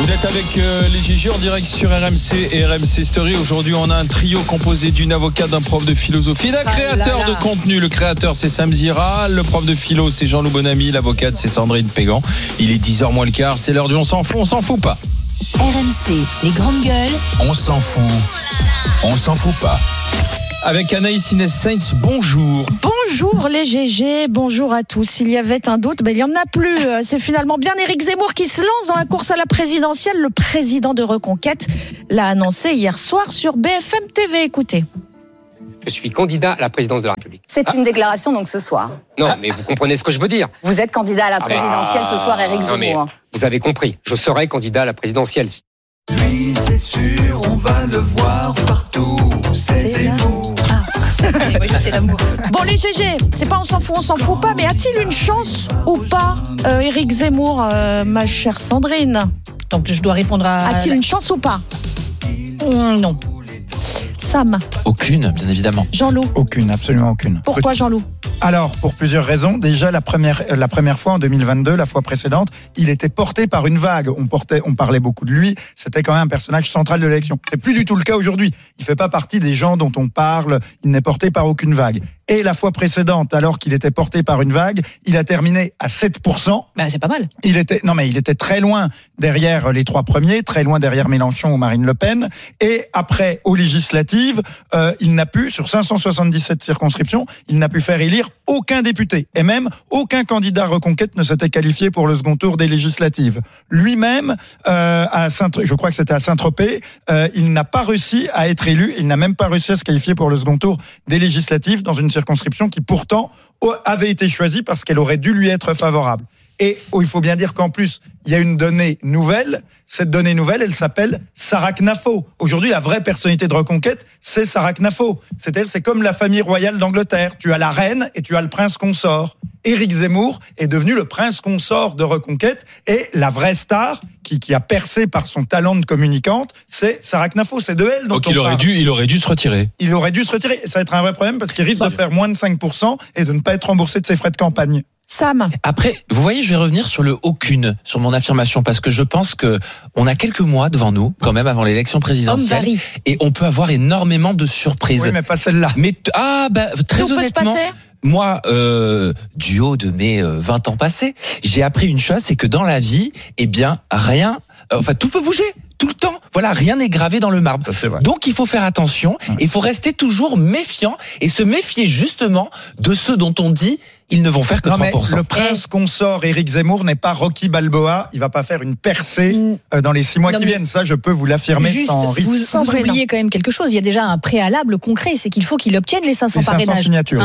Vous êtes avec les GG en direct sur RMC et RMC Story. Aujourd'hui, on a un trio composé d'une avocate, d'un prof de philosophie, d'un créateur de contenu. Le créateur, c'est Sam Zira. Le prof de philo, c'est Jean-Loup Bonamy. L'avocate, c'est Sandrine Pégan. Il est 10h moins le quart. C'est l'heure du on s'en fout pas. RMC, les grandes gueules. On s'en fout pas. Avec Anaïs Inès Sainz, bonjour. Bonjour les GG, bonjour à tous. S'il y avait un doute, il n'y en a plus. C'est finalement bien Éric Zemmour qui se lance dans la course à la présidentielle. Le président de Reconquête l'a annoncé hier soir sur BFM TV. Écoutez. Je suis candidat à la présidence de la République. C'est une déclaration donc ce soir. Non, mais vous comprenez ce que je veux dire. Vous êtes candidat à la présidentielle ce soir, Éric Zemmour. Mais vous avez compris, je serai candidat à la présidentielle. Lui, c'est sûr, on va le voir partout. C'est Zemmour. Allez, moi je sais l'amour. Bon les GG, c'est pas on s'en fout pas, mais a-t-il une chance ou pas, Éric Zemmour, ma chère Sandrine? Donc je dois répondre à... A-t-il une chance ou pas? Non. Sam? Aucune, bien évidemment. Jean-Loup? Aucune, absolument aucune. Pourquoi Jean-Loup? Alors, pour plusieurs raisons. Déjà, la première fois en 2022, la fois précédente, il était porté par une vague. On parlait beaucoup de lui. C'était quand même un personnage central de l'élection. C'est plus du tout le cas aujourd'hui. Il fait pas partie des gens dont on parle. Il n'est porté par aucune vague. Et la fois précédente, alors qu'il était porté par une vague, il a terminé à 7%. C'est pas mal. Il était très loin derrière les trois premiers, très loin derrière Mélenchon ou Marine Le Pen. Et après, aux législatives, il n'a pu, sur 577 circonscriptions, il n'a pu faire élire aucun député. Et même, aucun candidat Reconquête ne s'était qualifié pour le second tour des législatives. Lui-même, je crois que c'était à Saint-Tropez, il n'a pas réussi à être élu, il n'a même pas réussi à se qualifier pour le second tour des législatives dans une circonscription qui pourtant avait été choisie parce qu'elle aurait dû lui être favorable. Et il faut bien dire qu'en plus, il y a une donnée nouvelle. Cette donnée nouvelle, elle s'appelle Sarah Knafo. Aujourd'hui, la vraie personnalité de Reconquête, c'est Sarah Knafo. C'est-à-dire, c'est comme la famille royale d'Angleterre. Tu as la reine et tu as le prince consort. Éric Zemmour est devenu le prince consort de Reconquête et la vraie star qui a percé par son talent de communicante, c'est Sarah Knafo. C'est de elle dont Donc il aurait dû se retirer. Il aurait dû se retirer. Ça va être un vrai problème parce qu'il risque de faire moins de 5% et de ne pas être remboursé de ses frais de campagne. Sam. Après, vous voyez, je vais revenir sur le aucune, sur mon affirmation, parce que je pense que on a quelques mois devant nous, quand même, avant l'élection présidentielle, et on peut avoir énormément de surprises. Oui, mais pas celle-là. Mais très honnêtement. Moi, du haut de mes 20 ans passés, j'ai appris une chose, c'est que dans la vie, tout peut bouger, tout le temps. Voilà, rien n'est gravé dans le marbre. Ça, c'est vrai. Donc, il faut faire attention, il faut rester toujours méfiant, et se méfier justement de ceux dont on dit ils ne vont faire que 3%. Mais le prince consort Éric Zemmour n'est pas Rocky Balboa. Il va pas faire une percée dans les 6 mois qui viennent. Ça, je peux vous l'affirmer sans risque. Vous oubliez quand même quelque chose. Il y a déjà un préalable concret. C'est qu'il faut qu'il obtienne les 500 parrainages. 500 signatures.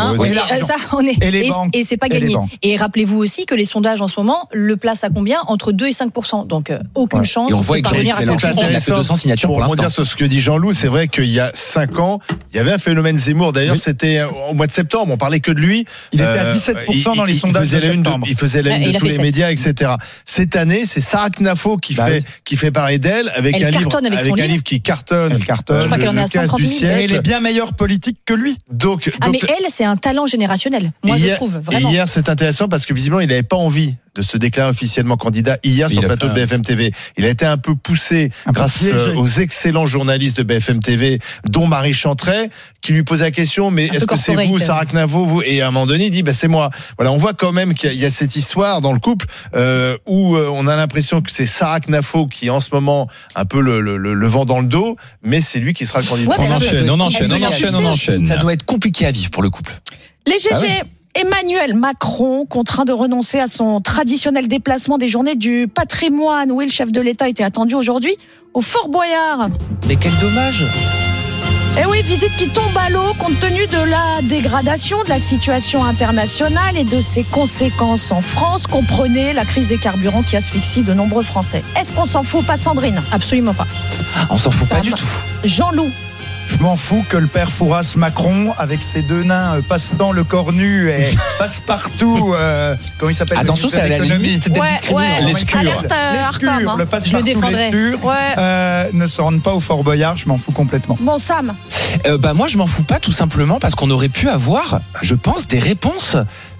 Et c'est pas gagné. Et rappelez-vous aussi que les sondages en ce moment le placent à combien? Entre 2 et 5%. Donc, aucune chance. Et on voit que parvenir à Mélenchon, il a fait 200 signatures pour l'instant. Pour dire sur ce que dit Jean-Loup, c'est vrai qu'il y a 5 ans, il y avait un phénomène Zemmour. D'ailleurs, c'était au mois de septembre. On parlait que de lui. Il était à 17% dans les sondages. Il faisait la une de tous les médias, etc. Cette année, c'est Sarah Knafo qui fait parler d'elle avec un livre qui cartonne. Elle cartonne. Je crois qu'elle en est à 130 000. Et elle est bien meilleure politique que lui. Mais elle, c'est un talent générationnel. Moi, je trouve vraiment. Et hier, c'est intéressant parce que visiblement, il n'avait pas envie de se déclarer officiellement candidat hier sur le plateau de BFM TV. Il a été un peu poussé grâce aux excellents journalistes de BFM TV, dont Marie Chantret, qui lui posait la question, mais est-ce que c'est vous, Sarah Knafo, vous? Et à un moment donné, il dit, c'est moi. Voilà, on voit quand même qu'il y a cette histoire dans le couple où on a l'impression que c'est Sarah Knafo qui en ce moment un peu le vent dans le dos, mais c'est lui qui sera le candidat. On enchaîne. Ça doit être compliqué à vivre pour le couple. Les GG. Emmanuel Macron, contraint de renoncer à son traditionnel déplacement des journées du patrimoine. Oui, le chef de l'État était attendu aujourd'hui au Fort Boyard. Mais quel dommage! Eh oui, visite qui tombe à l'eau compte tenu de la dégradation de la situation internationale et de ses conséquences en France. Comprenez la crise des carburants qui asphyxie de nombreux Français. Est-ce qu'on s'en fout pas, Sandrine? Absolument pas. On s'en fout pas du tout. Jean-Loup. Je m'en fous que le père Fouras Macron, avec ses 2 nains, Passe-Temps le cornu et Passe-Partout, comment il s'appelle? Attention, c'est à la limite d'être discriminant. L'escure, le Passe-Partout, l'escure, ne se rendent pas au Fort Boyard, je m'en fous complètement. Bon, Sam. Moi, je m'en fous pas tout simplement parce qu'on aurait pu avoir, je pense, des réponses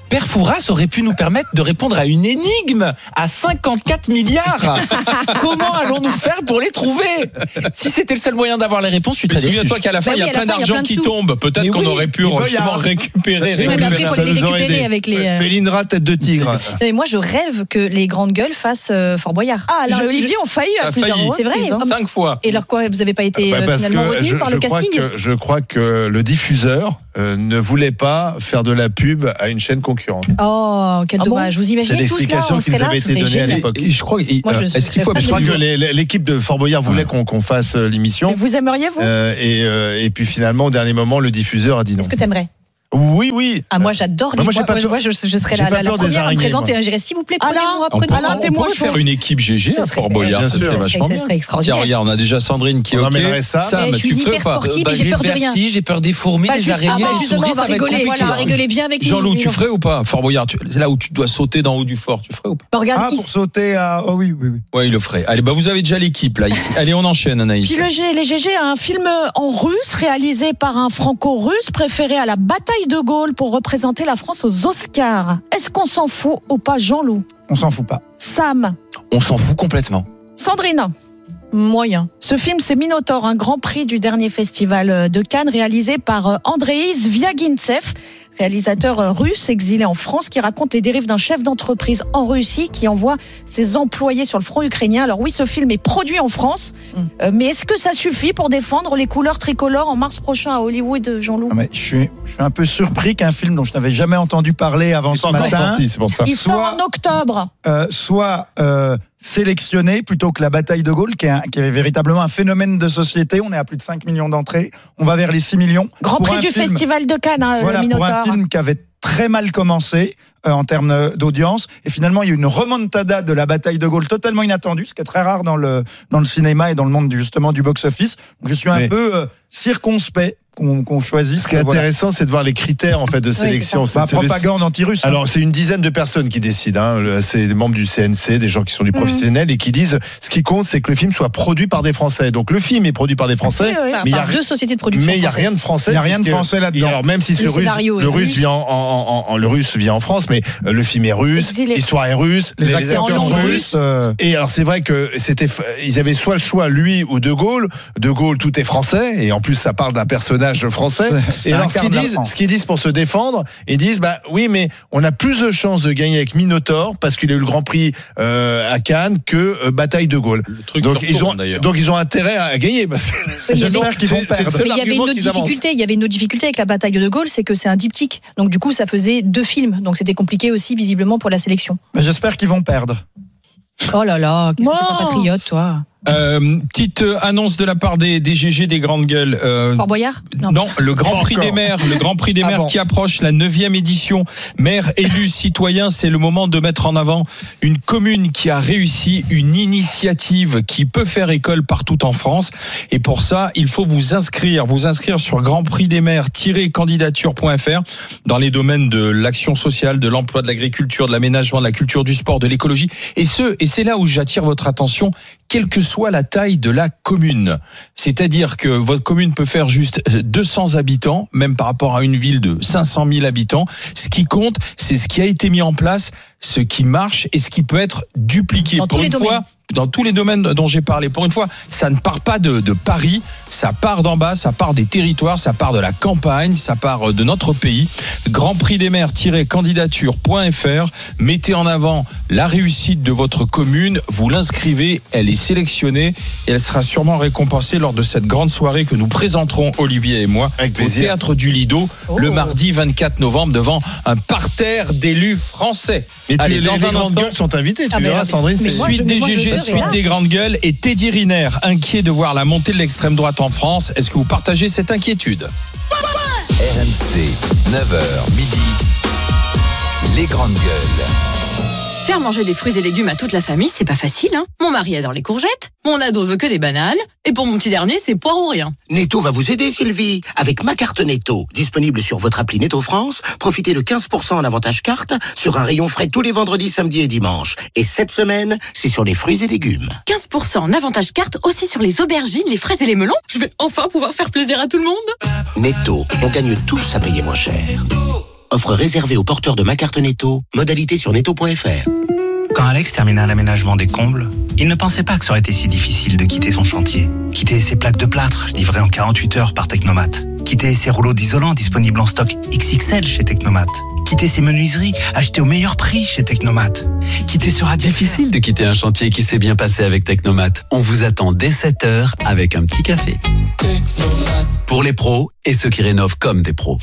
Père Fouras aurait pu nous permettre de répondre à une énigme à 54 milliards. Comment allons-nous faire pour les trouver? Si c'était le seul moyen d'avoir les réponses, je suis très déçu. Souviens-toi qu'à la fin, il y a plein d'argent qui tombe. Peut-être qu'on aurait pu justement récupérer. Après, il faut les récupérer avec les. Félindra, tête de tigre. Mais moi, je rêve que les grandes gueules fassent Fort Boyard. Ah, alors Olivier, on failli à plusieurs fois. C'est vrai. 5 fois. Et alors quoi, vous n'avez pas été finalement retenu par le casting? Je crois que le diffuseur ne voulait pas faire de la pub à une chaîne concurrente. Oh, quel dommage. Vous imaginez tout cela? C'est l'explication qui nous avait été donnée à l'époque. Je crois que l'équipe de Fort Boyard voulait qu'on fasse l'émission. Et vous aimeriez, vous et puis finalement, au dernier moment, le diffuseur a dit non. Est-ce que t'aimerais? Oui. Ah, moi, j'adore les. Moi, je serais la première à me présenter. Je dirais, s'il vous plaît, prenez-moi. On pourrait faire une équipe GG à Fort Boyard. Ça serait vachement bien. Extraordinaire. Tiens, regarde, on a déjà Sandrine qui est OK. Ça, je suis hyper sportive et j'ai peur de rien. J'ai peur des fourmis, des araignées, des souris. On va rigoler. Viens avec nous. Jean-Loup, tu ferais ou pas Fort Boyard, c'est là où tu dois sauter d'en haut du fort. Tu ferais ou pas? Ah, pour sauter à. Oh oui. Ouais, il le ferait. Allez, vous avez déjà l'équipe là ici. Allez, on enchaîne, Anaïs. Puis les GG a un film en russe réalisé par un franco-russe préféré à la bataille de Gaulle pour représenter la France aux Oscars. Est-ce qu'on s'en fout ou pas, Jean-Loup? On s'en fout pas. Sam? On s'en fout complètement. Sandrine? Moyen. Ce film, c'est Minotaur, un grand prix du dernier festival de Cannes, réalisé par Andreï Zviagintsev, réalisateur russe exilé en France, qui raconte les dérives d'un chef d'entreprise en Russie qui envoie ses employés sur le front ukrainien. Alors oui, ce film est produit en France, mais est-ce que ça suffit pour défendre les couleurs tricolores en mars prochain à Hollywood, Jean-Loup? Je suis un peu surpris qu'un film dont je n'avais jamais entendu parler avant ce matin, c'est pour ça. Il sort en octobre. Soit sélectionné plutôt que la bataille de Gaulle, qui est véritablement un phénomène de société. On est à plus de 5 millions d'entrées. On va vers les 6 millions. Grand prix du Festival de Cannes, le Minotaur. Pour un film qui avait très mal commencé en termes d'audience, et finalement il y a une remontada de la bataille de Gaulle totalement inattendue, ce qui est très rare dans le cinéma et dans le monde justement du box-office. Donc je suis un peu circonspect qu'on choisisse. Ce qui est intéressant, c'est de voir les critères en fait de sélection. C'est la propagande anti-russe. Alors c'est une dizaine de personnes qui décident. C'est des membres du CNC, des gens qui sont des professionnels et qui disent ce qui compte, c'est que le film soit produit par des Français. Donc le film est produit par des Français, mais il y a deux sociétés de production. Mais il y a rien de français. Il y a rien de français là-dedans. Alors même si le russe vient en France, mais le film est russe, l'histoire est russe, les acteurs sont russes. Et alors c'est vrai que ils avaient soit le choix lui ou De Gaulle. De Gaulle, tout est français et en plus ça parle d'un personnage français. Et alors ce qu'ils disent pour se défendre, ils disent oui, mais on a plus de chances de gagner avec Minotaur parce qu'il a eu le Grand Prix à Cannes que Bataille de Gaulle. Donc ils ont intérêt à gagner parce que j'espère qu'ils vont perdre. Mais il y avait une autre difficulté avec la Bataille de Gaulle, c'est que c'est un diptyque. Donc du coup ça faisait 2 films. Donc c'était compliqué aussi visiblement pour la sélection. Mais j'espère qu'ils vont perdre. Oh là là, qu'est-ce que t'es patriote toi. Petite annonce de la part des GG, des grandes gueules. Fort Boyard ? Non, le Grand Prix des maires, qui approche, la 9e édition. Maire élu citoyen, c'est le moment de mettre en avant une commune qui a réussi une initiative qui peut faire école partout en France. Et pour ça, il faut vous inscrire sur grandprixdesmaires-candidature.fr dans les domaines de l'action sociale, de l'emploi, de l'agriculture, de l'aménagement, de la culture, du sport, de l'écologie. Et c'est là où j'attire votre attention, quelle que soit la taille de la commune. C'est-à-dire que votre commune peut faire juste 200 habitants, même par rapport à une ville de 500 000 habitants. Ce qui compte, c'est ce qui a été mis en place, ce qui marche et ce qui peut être dupliqué. Dans tous les domaines. Dans tous les domaines dont j'ai parlé. Pour une fois, ça ne part pas de Paris, ça part d'en bas, ça part des territoires, ça part de la campagne, ça part de notre pays. grandprixdesmaires-candidature.fr. Mettez en avant la réussite de votre commune, vous l'inscrivez, elle est sélectionnée et elle sera sûrement récompensée lors de cette grande soirée que nous présenterons, Olivier et moi, au Théâtre du Lido, le mardi 24 novembre, devant un parterre d'élus français. Et allez, dans un instant, sont invités, tu verras, Sandrine. C'est suite des GG, suite des grandes gueules et Teddy Riner, inquiet de voir la montée de l'extrême droite en France. Est-ce que vous partagez cette inquiétude ? RMC, 9h midi, les grandes gueules. Faire manger des fruits et légumes à toute la famille, c'est pas facile, hein. Mon mari adore les courgettes, mon ado veut que des bananes, et pour mon petit dernier, c'est poire ou rien. Netto va vous aider, Sylvie, avec ma carte Netto. Disponible sur votre appli Netto France, profitez de 15% en avantage carte sur un rayon frais tous les vendredis, samedis et dimanches. Et cette semaine, c'est sur les fruits et légumes. 15% en avantage carte aussi sur les aubergines, les fraises et les melons. Je vais enfin pouvoir faire plaisir à tout le monde. Netto, on gagne tous à payer moins cher. Offre réservée aux porteurs de ma carte Netto. Modalité sur netto.fr. Quand Alex termina l'aménagement des combles, il ne pensait pas que ça aurait été si difficile de quitter son chantier. Quitter ses plaques de plâtre, livrées en 48 heures par Technomat. Quitter ses rouleaux d'isolant disponibles en stock XXL chez Technomat. Quitter ses menuiseries, achetées au meilleur prix chez Technomat. Quitter ce radiateur. Difficile de quitter un chantier qui s'est bien passé avec Technomat. On vous attend dès 7h avec un petit café. Technomat. Pour les pros et ceux qui rénovent comme des pros.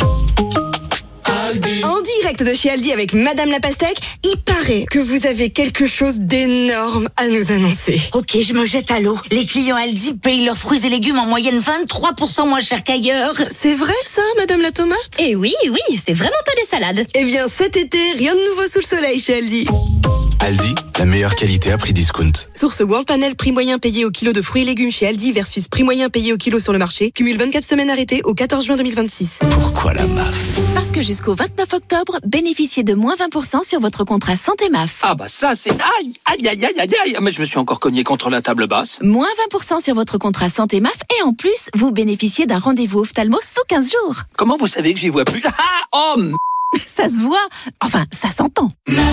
En direct de chez Aldi avec Madame la Pastèque, il paraît que vous avez quelque chose d'énorme à nous annoncer. Ok, je me jette à l'eau. Les clients Aldi payent leurs fruits et légumes en moyenne 23% moins cher qu'ailleurs. C'est vrai ça, Madame la Tomate? Eh oui, c'est vraiment pas des salades. Eh bien, cet été, rien de nouveau sous le soleil chez Aldi. Aldi, la meilleure qualité à prix discount. Source World Panel, prix moyen payé au kilo de fruits et légumes chez Aldi versus prix moyen payé au kilo sur le marché. Cumule 24 semaines arrêtées au 14 juin 2026. Pourquoi la MAF? Parce que jusqu'au 29 octobre, bénéficiez de moins 20% sur votre contrat santé MAF. Ah bah ça c'est... Aïe. Mais je me suis encore cogné contre la table basse. Moins 20% sur votre contrat santé MAF et en plus, vous bénéficiez d'un rendez-vous ophtalmo sous 15 jours. Comment vous savez que j'y vois plus? Ça se voit. Enfin, ça s'entend.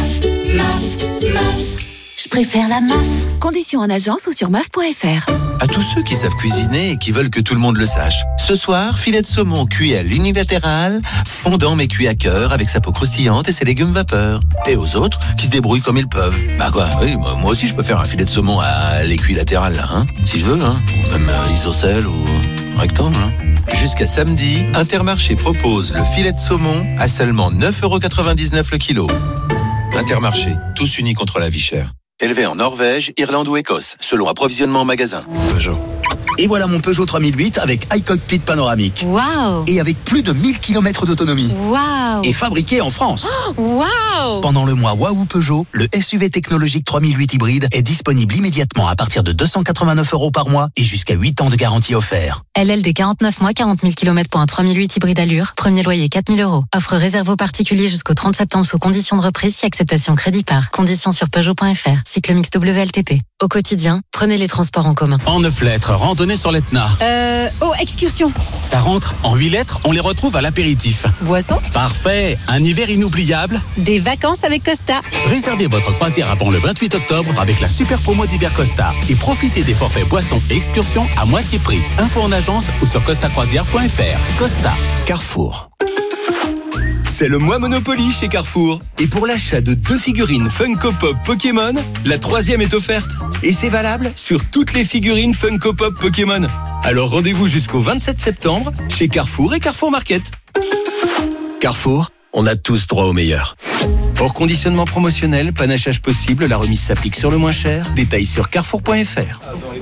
Je préfère la MAF. Conditions en agence ou sur MAF.fr. À tous ceux qui savent cuisiner et qui veulent que tout le monde le sache. Ce soir, filet de saumon cuit à l'unilatéral, fondant mais cuit à cœur avec sa peau croustillante et ses légumes vapeur. Et aux autres qui se débrouillent comme ils peuvent. Bah quoi, oui, moi aussi je peux faire un filet de saumon à l'équilatéral là, hein, si je veux, hein. Ou même isocèle ou rectangle, hein. Jusqu'à samedi, Intermarché propose le filet de saumon à seulement 9,99€ le kilo. Intermarché, tous unis contre la vie chère. Élevé en Norvège, Irlande ou Écosse, selon approvisionnement en magasin. Peugeot. Et voilà mon Peugeot 3008 avec iCockpit panoramique. Waouh! Et avec plus de 1000 km d'autonomie. Waouh! Et fabriqué en France. Waouh! Pendant le mois Waouh Peugeot, le SUV technologique 3008 hybride est disponible immédiatement à partir de 289€ par mois et jusqu'à 8 ans de garantie offert. LLD 49 mois, 40 000 km pour un 3008 hybride Allure. Premier loyer 4 000€. Offre réservée aux particuliers jusqu'au 30 septembre sous conditions de reprise si acceptation crédit par. Conditions sur Peugeot.fr. Cycle mix WLTP. Au quotidien, prenez les transports en commun. En 9 lettres, randonnée sur l'Etna. Excursion. Ça rentre. En 8 lettres, on les retrouve à l'apéritif. Boisson. Parfait. Un hiver inoubliable. Des vacances avec Costa. Réservez votre croisière avant le 28 octobre avec la super promo d'hiver Costa. Et profitez des forfaits boissons et excursions à moitié prix. Info en agence ou sur costacroisière.fr. Costa. Carrefour. C'est le mois Monopoly chez Carrefour. Et pour l'achat de 2 figurines Funko Pop Pokémon, la 3e est offerte. Et c'est valable sur toutes les figurines Funko Pop Pokémon. Alors rendez-vous jusqu'au 27 septembre chez Carrefour et Carrefour Market. Carrefour, on a tous droit au meilleur. Hors conditionnement promotionnel, panachage possible, la remise s'applique sur le moins cher. Détails sur carrefour.fr.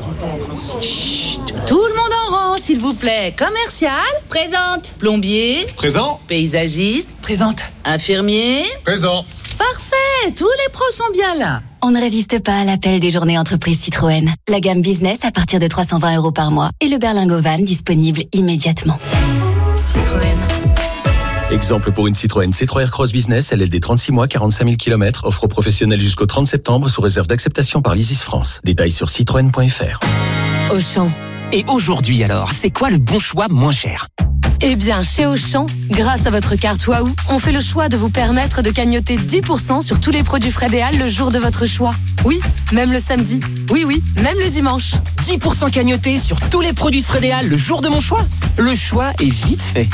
Chut, tout le monde en rang, s'il vous plaît. Commercial, présente. Plombier, présent. Paysagiste, présente. Infirmier, présent. Parfait, tous les pros sont bien là. On ne résiste pas à l'appel des journées entreprises Citroën. La gamme business à partir de 320€ par mois et le berlingot van disponible immédiatement. Citroën. Exemple pour une Citroën C3 Cross Business, LLD 36 mois, 45 000 km, offre aux professionnels jusqu'au 30 septembre sous réserve d'acceptation par l'ISIS France. Détails sur citroën.fr. Auchan. Et aujourd'hui alors, c'est quoi le bon choix moins cher ? Eh bien, chez Auchan, grâce à votre carte Waouh, on fait le choix de vous permettre de cagnotter 10% sur tous les produits Frédéal le jour de votre choix. Oui, même le samedi. Oui, même le dimanche. 10% cagnotés sur tous les produits Frédéal le jour de mon choix ? Le choix est vite fait.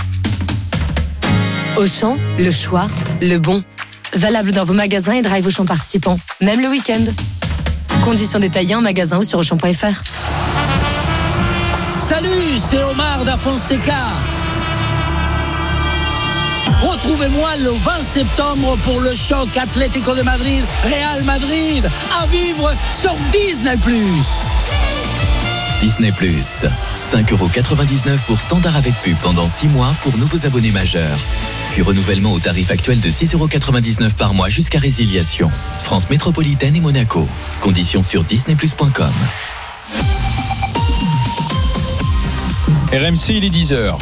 Auchan, le choix, le bon. Valable dans vos magasins et drive Auchan participants, même le week-end. Conditions détaillées en magasin ou sur Auchan.fr. Salut, c'est Omar da Fonseca. Retrouvez-moi le 20 septembre pour le choc Atlético de Madrid, Real Madrid, à vivre sur Disney+. Disney+, 5,99€ pour standard avec pub pendant 6 mois pour nouveaux abonnés majeurs. Puis renouvellement au tarif actuel de 6,99€ par mois jusqu'à résiliation. France métropolitaine et Monaco. Conditions sur disneyplus.com. RMC, il est 10h.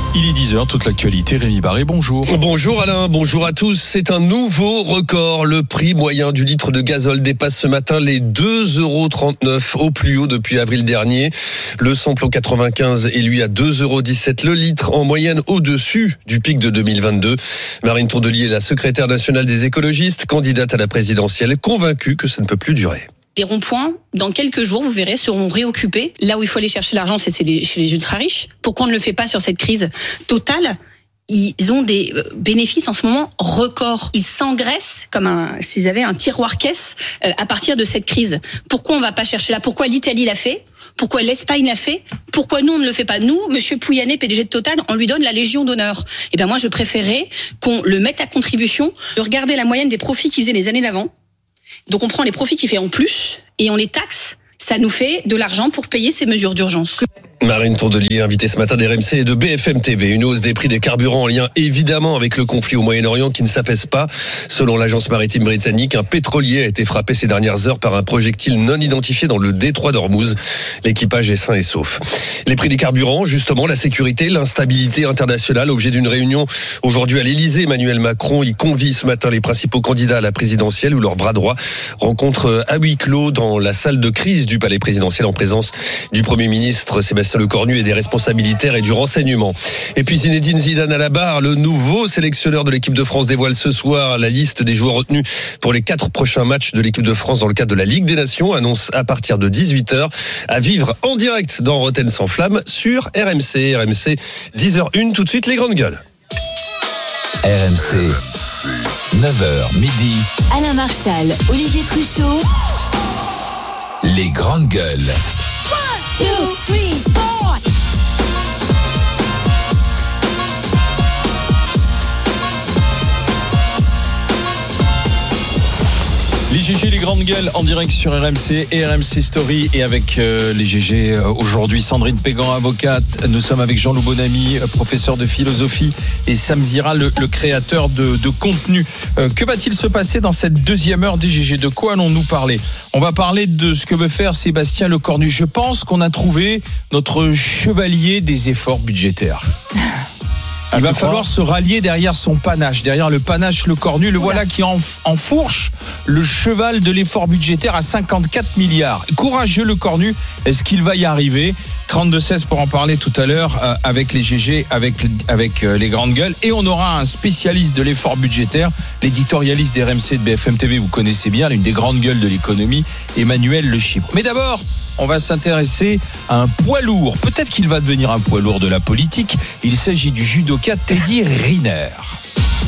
Il est 10h, toute l'actualité. Rémi Barré, bonjour. Bonjour Alain, bonjour à tous. C'est un nouveau record. Le prix moyen du litre de gazole dépasse ce matin les 2,39 € au plus haut depuis avril dernier. Le samplon 95 est lui à 2,17 € le litre, en moyenne au-dessus du pic de 2022. Marine Tourdelier est la secrétaire nationale des écologistes, candidate à la présidentielle, convaincue que ça ne peut plus durer. Les ronds-points, dans quelques jours, vous verrez, seront réoccupés. Là où il faut aller chercher l'argent, c'est chez les ultra-riches. Pourquoi on ne le fait pas sur cette crise totale ? Ils ont des bénéfices en ce moment records. Ils s'engraissent comme s'ils avaient un tiroir-caisse à partir de cette crise. Pourquoi on ne va pas chercher là ? Pourquoi l'Italie l'a fait ? Pourquoi l'Espagne l'a fait ? Pourquoi nous on ne le fait pas ? Nous, Monsieur Pouyanné, PDG de Total, on lui donne la Légion d'honneur. Eh ben moi, je préférais qu'on le mette à contribution, de regarder la moyenne des profits qu'il faisait les années d'avant. Donc on prend les profits qu'il fait en plus et on les taxe. Ça nous fait de l'argent pour payer ces mesures d'urgence. Marine Tourdelier, invitée ce matin d'RMC et de BFM TV. Une hausse des prix des carburants en lien évidemment avec le conflit au Moyen-Orient qui ne s'apaise pas. Selon l'agence maritime britannique, un pétrolier a été frappé ces dernières heures par un projectile non identifié dans le détroit d'Ormuz. L'équipage est sain et sauf. Les prix des carburants, justement, la sécurité, l'instabilité internationale, objet d'une réunion aujourd'hui à l'Elysée. Emmanuel Macron y convie ce matin les principaux candidats à la présidentielle où leur bras droit rencontre à huis clos dans la salle de crise du palais présidentiel en présence du Premier ministre Sébastien Lecornu et des responsables militaires et du renseignement. Et puis Zinedine Zidane à la barre, le nouveau sélectionneur de l'équipe de France dévoile ce soir la liste des joueurs retenus pour les 4 prochains matchs de l'équipe de France dans le cadre de la Ligue des Nations, annonce à partir de 18h, à vivre en direct dans Rotten sans flamme sur RMC. RMC 10h01, tout de suite les grandes gueules. RMC 9h midi. Alain Marchal, Olivier Truchot. Les grandes gueules. 1, 2, 3, 4. Les GG, les grandes gueules en direct sur RMC et RMC Story et avec les GG aujourd'hui Sandrine Pégan, avocate. Nous sommes avec Jean-Loup Bonamy, professeur de philosophie, et Sam Zira, le créateur de contenu. Que va-t-il se passer dans cette deuxième heure des GG ? De quoi allons-nous parler ? On va parler de ce que veut faire Sébastien Lecornu. Je pense qu'on a trouvé notre chevalier des efforts budgétaires. Il va falloir se rallier derrière son panache, derrière le panache Lecornu. Le voilà qui enfourche le cheval de l'effort budgétaire à 54 milliards. Courageux Lecornu, est-ce qu'il va y arriver ? 32-16 pour en parler tout à l'heure avec les GG, avec les grandes gueules. Et on aura un spécialiste de l'effort budgétaire, l'éditorialiste d'RMC de BFM TV, vous connaissez bien, l'une des grandes gueules de l'économie, Emmanuel Le Chypre. Mais d'abord, on va s'intéresser à un poids lourd. Peut-être qu'il va devenir un poids lourd de la politique. Il s'agit du judoka Teddy Riner.